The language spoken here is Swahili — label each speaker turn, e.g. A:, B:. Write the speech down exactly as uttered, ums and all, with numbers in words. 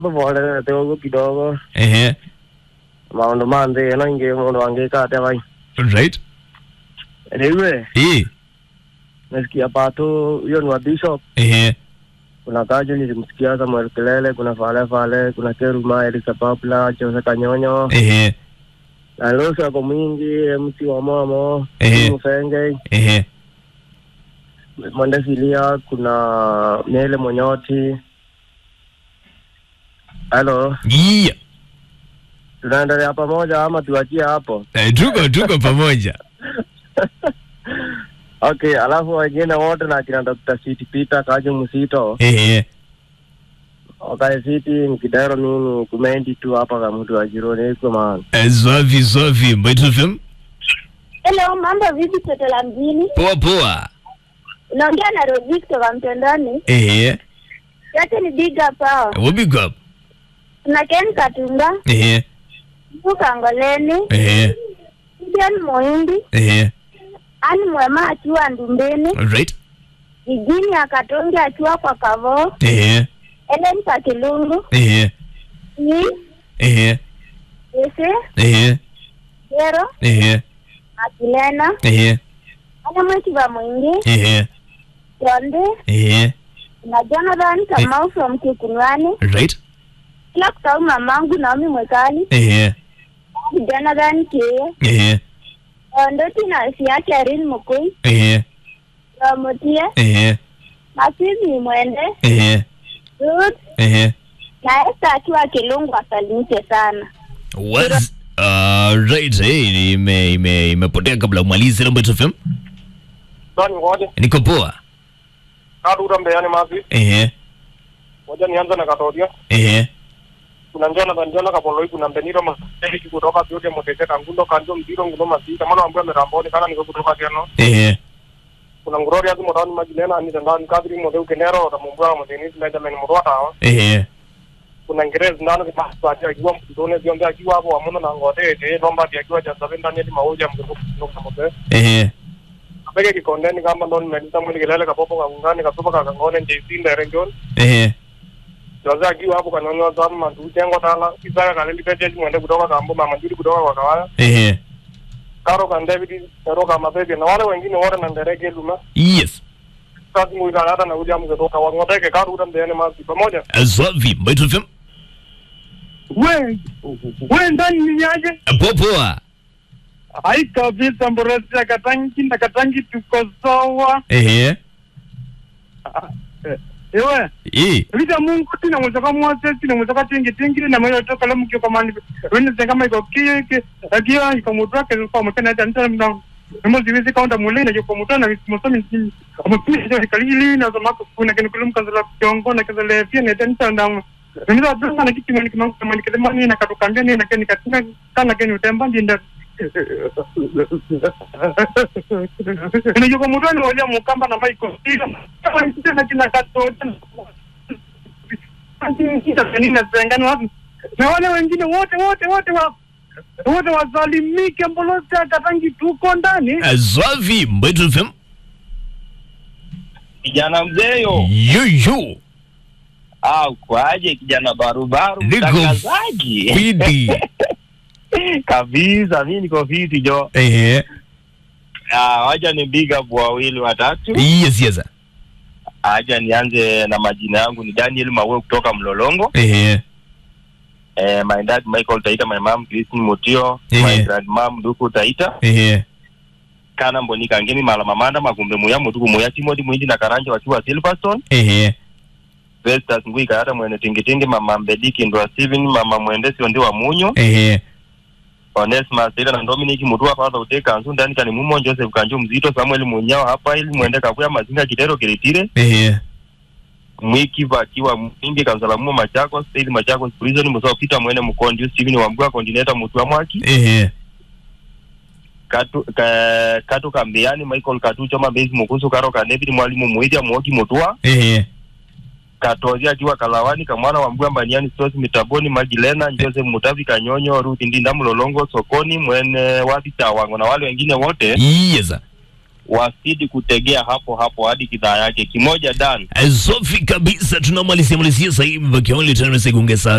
A: bora teo kidogo.
B: Ehe.
A: Maondo mande na inge mondo wangeka ate vai.
B: Right.
A: Ewe.
B: Eh.
A: Nasikia pato hiyo ni wa Bishop.
B: Ehe.
A: Kuna kajo nilimsikia Samuel Kelele, kuna Fale Fale, kuna Keruma Elisa Papla, Jose Kanyonyo.
B: Ehe.
A: Na losa kwa mwingi M C wa Momo, Mfenge.
B: Ehe.
A: Mwende Filia, kuna Nele Monyoti. Hello.
B: Yeah.
A: Tunaendelea pamoja ama tuachie hapo?
B: Eh, tuko tuko pamoja.
A: Okay, alafu wengine wote na kina Doctor City Peter Kajo Musito.
B: Ehe.
A: Okay, City nikidaro nini kumendi tu hapa kama mtu wa jironi iko maana.
B: Zwavi zwavi Mbeto F M.
C: Hello, mambo vipi toto la mjini?
B: Poa poa.
C: Unaongea na Robic kutoka Mtondoni.
B: Ehe.
C: Yote ni big up hao.
B: What big up?
C: Kuna Ken Katunga.
B: Ehe.
C: Buka Ngoleni.
B: Ehe.
C: Ndian Moindi.
B: Ehe.
C: Ani Mwema akiwa Ndumbeni.
B: Right.
C: Jijini akatonge akiwa kwa Kavo.
B: Ehe.
C: Ellen Pakilungu.
B: Ehe.
C: Ni.
B: Ehe.
C: Ese.
B: Ehe.
C: Yero.
B: Ehe.
C: Akilena.
B: Ehe.
C: Ana mwekiva mwingi.
B: Ehe.
C: Yonde.
B: Ehe.
C: Na Jonathan Kamau from Kikunwani.
B: Right.
C: Kila kutau mamangu Naomi Mwekali.
B: Ehe.
C: Jonathan Keye.
B: Ehe.
C: Ndoti na siache Erin Mukui.
B: Ehe.
C: Motie.
B: Ehe.
C: Masini Mwende.
B: Ehe.
C: Ruth.
B: Ehe.
C: Na Esther akiwa Kilungu asalimike sana.
B: Was uh right hey ime ime imepotea kabla umalize na Mbeto F M.
A: Nani ngoje?
B: Niko poa.
A: Kadu rambe yani mazi.
B: Ehe.
A: Ngoja nianze na Katodia.
B: Ehe.
A: Kuna njona na njona kapoloi kuna mbeniro maseli kutoka yote motete kangundo kanjo mdiro ngundo masika mwana ambaye ameramboni kana niko kutoka tena.
B: Ehe.
A: Kuna ngorori ya motani majilena ni ndani kadri modeu kenero na mumbwa moteni Benjamin Murwata.
B: Ehe.
A: Kuna Ingereza ndani kwa sababu akiwa mtone vionde akiwa hapo amona na ngote te nomba dia akiwa cha sabenda ni mauja mzunguko kutoka mote.
B: Ehe.
A: Apeke kikondeni kama ndo nimelita mwili kelele kapopo kangani kapopo kangone njezi ndere njon.
B: Ehe.
A: Joza akiwa hapo kanonyo zamu mandu jengo tala kisaka kaleli peje mwende kutoka kambo mama juri kutoka kwa kawaya.
B: Ehe.
A: Karo kan David karo kama bebe na wale wengine wote na ndereke luma.
B: Yes.
A: Sasa mwili hata na uja mkutoka wangoteke karo utambeane mazi pamoja.
B: Azwavi Mbeto F M.
A: We, we ndani niaje?
B: Poa poa.
A: Hai kabisa mborasi ya katangi na katangi tuko sawa.
B: Ehe.
A: Ewe.
B: Eh.
A: Vita Mungu tina mzaka mwase tina mzaka tingi tingi na mwe toka la mkio kama ni wende zenga maiko kie kie agia ikamutra ke kwa mkana hata nta mna mmo ziwezi kaunda mulena yuko mutana msomi nchini amepini hiyo kalili na zama kuna kene kulum kanzala kiongo na kanzala pia ne tenta na mimi ndo ndo na kitu mani kama mani kama ni na katukambia ni na kene katina kana kene utemba ndinda ni yuko mutana wale mukamba na maiko ila kama ni tena kina katoto na wale wengine wote wote wote wa wote wazalimike mbolote akatangi tuko ndani.
B: Azwavi Mbeto F M.
D: Kijana mzeyo.
B: Yo yo.
D: Ah, kwaje kijana barubaru
B: mtangazaji. Fidi.
D: Kabisa mimi niko fiti jo.
B: Ehe.
D: Ah, wacha ni big up wawili watatu.
B: Yes yes.
D: Aja nianze na majina yangu ni Daniel Mawe kutoka Mlolongo.
B: Ehe.
D: Eh, my dad Michael Taita, my mom Christine Mutio, my grandmom Duku Taita.
B: Ehe.
D: Kana Mbonika ngeni mala mamanda magumbe muya mutuku muya Timothy Mwindi na Karanja wakiwa Silverstone.
B: Ehe.
D: Vestas ngui karata mwene tingitingi mama Mbediki ndo Steven mama Mwendesi ndi wa Munyo.
B: Ehe.
D: Onesma Sera na Dominic Mutua father uteka anzu ndani kani mumo Joseph Kanjo Mzito Samuel Munyao hapa ili mwende kakuya mazinga Kidero Kiritire.
B: Ehe.
D: Mwiki vakiwa mwingi kansala mumo Machako State Machako prison Musa Peter mwene Mkondi Steven Wambua coordinator Mutua Mwaki.
B: Ehe.
D: Katu ka, katu kambiani Michael Katu choma base Mukusu Karo David mwalimu Muidia Mwoki Mutua.
B: Ehe.
D: Katozi akiwa Kalawani kamwana wa Mbwamba Niani Stores Mitaboni Magilena Joseph Mutavi Kanyonyo Ruth Ndinda Mlolongo Sokoni mwene wapi Tawango na wale wengine wote.
B: Yes.
D: wasidi kutegea hapo hapo hadi kidhaa yake kimoja dan.
B: Sofi kabisa, tunamalizia malizia sasa hivi bakia only tano sekunde.